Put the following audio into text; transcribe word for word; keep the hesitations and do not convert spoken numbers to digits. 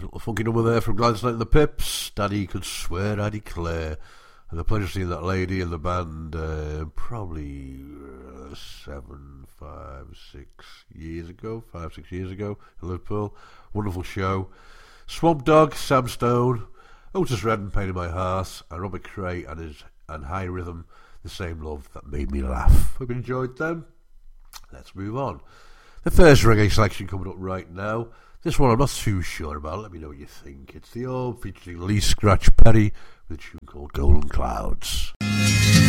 little funky number there from Gladys Knight and the Pips. Daddy could swear, I declare. And the pleasure of seeing that lady in the band uh, probably uh, seven, five, six years ago, five, six years ago in Liverpool. Wonderful show. Swamp Dogg, Sam Stone, Otis Redding, Pain in My Heart, and Robert Cray and his and High Rhythm, The Same Love That Made Me Laugh. Hope you enjoyed them. Let's move on. The first reggae selection coming up right now. This one I'm not too sure about. Let me know what you think. It's the old featuring Lee Scratch Perry with a tune called Golden Clouds.